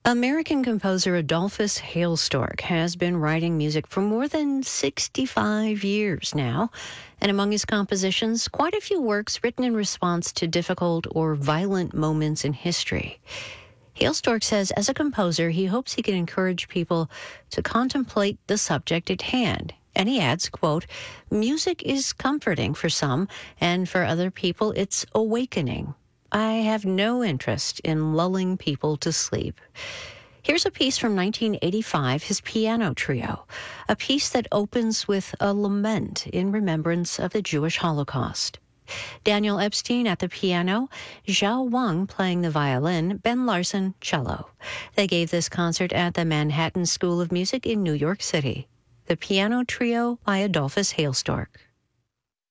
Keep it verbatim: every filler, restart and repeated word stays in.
American composer Adolphus Hailstork has been writing music for more than sixty-five years now, and among his compositions, quite a few works written in response to difficult or violent moments in history. Hailstork says as a composer, he hopes he can encourage people to contemplate the subject at hand. And he adds, quote, "Music is comforting for some, and for other people, it's awakening. I have no interest in lulling people to sleep." Here's a piece from nineteen eighty-five, his piano trio, a piece that opens with a lament in remembrance of the Jewish Holocaust. Daniel Epstein at the piano, Zhao Wang playing the violin, Ben Larson cello. They gave this concert at the Manhattan School of Music in New York City. The piano trio by Adolphus Hailstork.